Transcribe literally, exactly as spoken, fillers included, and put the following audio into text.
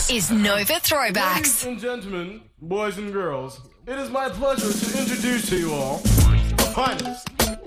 is Nova Throwbacks. Ladies and gentlemen, boys and girls, it is my pleasure to introduce to you all the finest,